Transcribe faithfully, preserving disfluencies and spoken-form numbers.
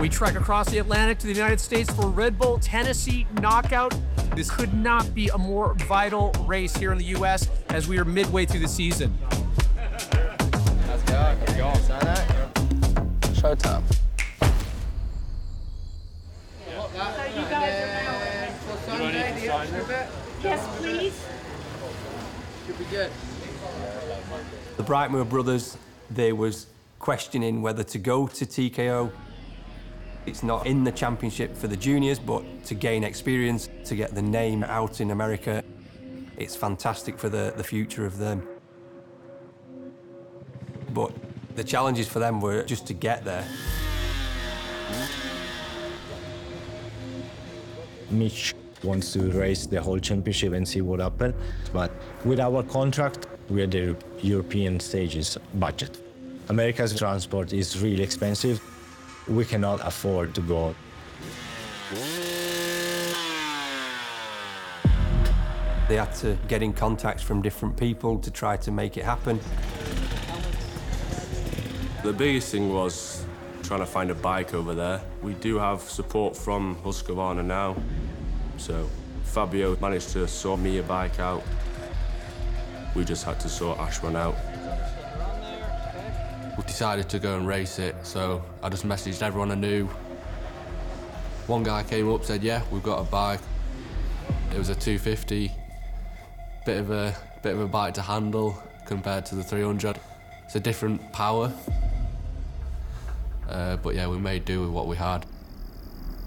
We trek across the Atlantic to the United States for Red Bull Tennessee Knockout. This could not be a more vital race here in the U S as we are midway through the season. Let's go. Let's go. Sign that. Showtime. So you guys are now... For Sunday, the extra bit? Yes, please. Should be good. The Brightmoor brothers, they was questioning whether to go to T K O. It's not in the championship for the juniors, but to gain experience, to get the name out in America, it's fantastic for the, the future of them. But the challenges for them were just to get there. Mitch wants to race the whole championship and see what happens, but with our contract, we're the European stages budget. America's transport is really expensive. We cannot afford to go. They had to get in contacts from different people to try to make it happen. The biggest thing was trying to find a bike over there. We do have support from Husqvarna now, so Fabio managed to sort me a bike out. We just had to sort Ashman out. We decided to go and race it, so I just messaged everyone I knew. One guy came up, said, yeah, we've got a bike. It was a two fifty, bit of a, bit of a bike to handle compared to the three hundred. It's a different power, uh, but yeah, we made do with what we had.